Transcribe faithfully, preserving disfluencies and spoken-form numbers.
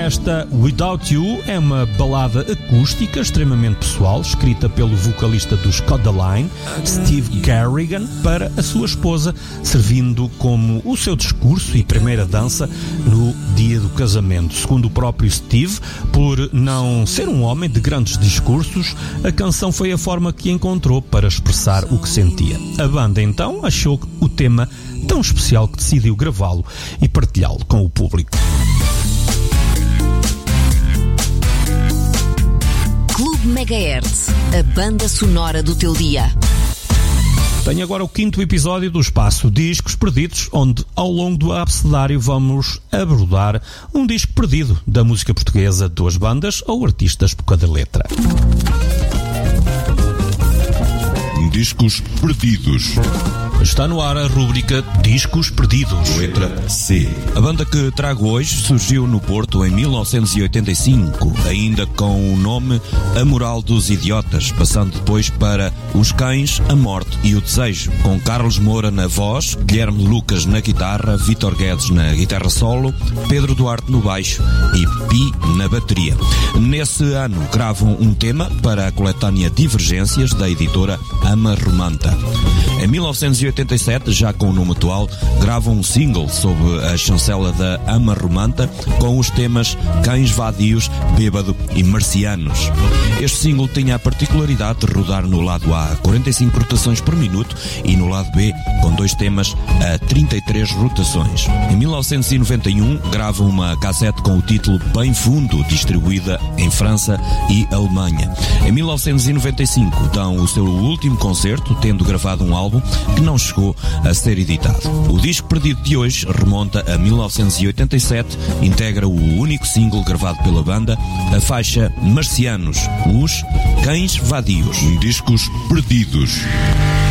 Esta Without You é uma balada acústica extremamente pessoal, escrita pelo vocalista dos Codaline, Steve Garrigan, para a sua esposa, servindo como o seu discurso e primeira dança no dia do casamento. Segundo o próprio Steve, por não ser um homem de grandes discursos, a canção foi a forma que encontrou para expressar o que sentia. A banda então achou o tema tão especial que decidiu gravá-lo e partilhá-lo com o público. Clube Megahertz, a banda sonora do teu dia. Tenho agora o quinto episódio do espaço Discos Perdidos, onde ao longo do abecedário vamos abordar um disco perdido da música portuguesa, duas bandas ou artistas por cada letra. Discos Perdidos. Está no ar a rúbrica Discos Perdidos. Letra C. A banda que trago hoje surgiu no Porto em mil novecentos e oitenta e cinco, ainda com o nome A Moral dos Idiotas, passando depois para Os Cães, a Morte e o Desejo, com Carlos Moura na voz, Guilherme Lucas na guitarra, Vítor Guedes na guitarra solo, Pedro Duarte no baixo e Pi na bateria. Nesse ano gravam um tema para a coletânea Divergências, da editora Ama Romanta. Em mil novecentos e oitenta e sete, já com o nome atual, gravam um single sob a chancela da Ama Romanta com os temas Cães Vadios, Bêbado e Marcianos. Este single tinha a particularidade de rodar no lado A a quarenta e cinco rotações por minuto e no lado B com dois temas a trinta e três rotações. Em mil novecentos e noventa e um gravam uma cassete com o título Bem Fundo, distribuída em França e Alemanha. Em mil novecentos e noventa e cinco dão o seu último concerto, tendo gravado um álbum que não chegou a ser editado. O disco perdido de hoje remonta a mil novecentos e oitenta e sete, integra o único single gravado pela banda, a faixa Marcianos, os Cães Vadios. Discos Perdidos.